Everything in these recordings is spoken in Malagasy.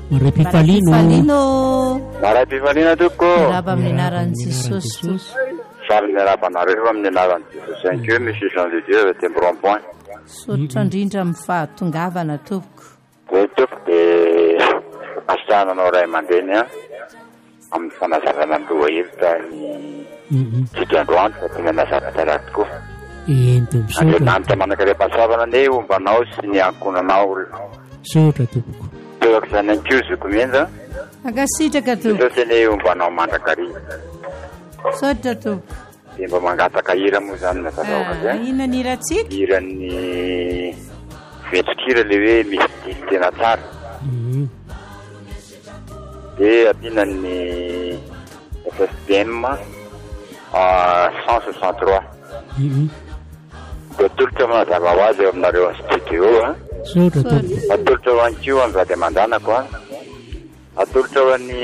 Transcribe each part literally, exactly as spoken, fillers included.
Maray Pifalino. Pifalino. Maray Pifalino toko. Miaraba amin'ny anaran'i Jesosy. Samy miarabanareo amin'ny anaran'i Jesosy. Thank you Monsieur Jean de Dieu tempo rond-point. Sotra indrindra amin'ny fahatongavana tompoko. Dia tompoko dia asiananao ray aman-dreny a amin'ny fanazavana loha hevitra ny fitandroandro fa tena nazavatsara tokoa. Andreo lanitra manakaream-pasavana ne ombanao sy ny ankonanao. Sotra tompoko. Tevako izany ankizoko mienja. Ankasitraka tompoko. Jesosy ne ombanao mandrakary. Sotra tompoko. Dia mba mangataka hira moa izany na zavaoka izay. Inona ny hiratsika? Hiran'ny vetsikira ilay hoe misy dily tena tsara. Dia ampianan'ny F F B M cent soixante-trois. Dia atolotra manazava ho azy eo aminareo amin'ny studio. Sotra tompoko. Atolotra ho an'kio amin'ny vady aman-danako. Atolotra ho an'ny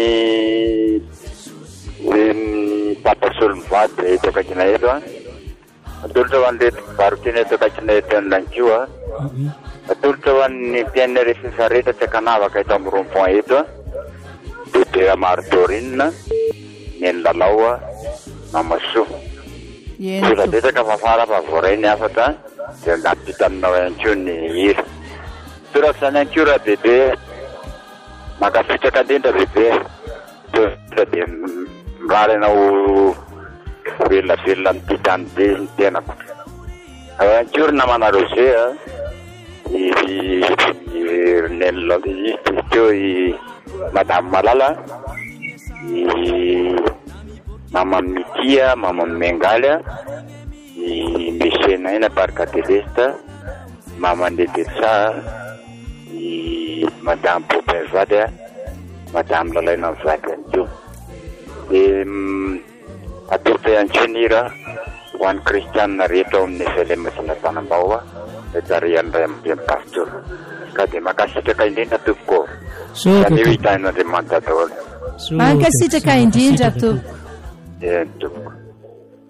papasolo mivady eto akaikina eto. Atolotra ho an'ilay mpivarotena eto akaikina eto an'lankio. Atolotra ho an'ny mpiaina rehefa rehetra tsy akanavaka eto amin'ny rond-point eto. Bebe Amaro Dorine, Neny Lalao, Namaso. Sila betaka fa fara fa voarainy afata dia nampita aminao iankio ny hira. Torako izany iankio raha bebe makasitraka indrindra bebe toa dia mirary anao velona-velona mititany be ny tenako. Ao iankio ry namana Rosé i Neny Lalao teo i Madame Malala, i Mama Mitia, Mama Mengalia, i Monsieur Naina Barca Telesta, Mama Ndetesa, i Madame Popin Vada, Madame Lalaina Vada Ndio. Dia atolotra ihany koa ny hira ho an'ny kristianina rehetra ao amin'ny Selema sy ny Tanambao tsarian'ny ray aman-dreny pastor. Ka dia makasitraka indrindra tompoko. Izany hoe hitan'Andriamanitra daholo. Mankasitraka indrindra tompoko. Eh tompoko.